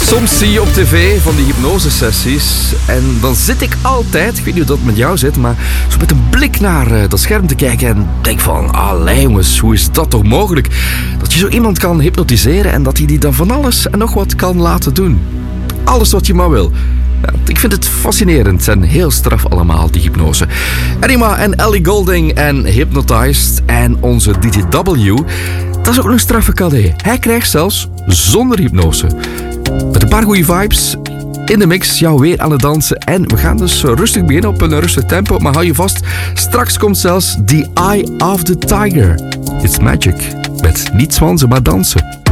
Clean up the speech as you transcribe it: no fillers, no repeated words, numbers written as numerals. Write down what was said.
Soms zie je op tv van die hypnosesessies en dan zit ik altijd, ik weet niet hoe dat met jou zit, maar zo met een blik naar dat scherm te kijken en denk van, allee jongens, hoe is dat toch mogelijk? Dat je zo iemand kan hypnotiseren en dat hij die dan van alles en nog wat kan laten doen. Alles wat je maar wil. Ja, ik vind het fascinerend en heel straf allemaal, die hypnose. Enigma en Ellie Goulding en Hypnotized en onze DJW, dat is ook een straffe cadeau. Hij krijgt zelfs zonder hypnose. Met een paar goede vibes in de mix, jou weer aan het dansen. En we gaan dus rustig beginnen op een rustig tempo. Maar hou je vast, straks komt zelfs The Eye of the Tiger. It's Magic. Met niet zwansen, maar dansen.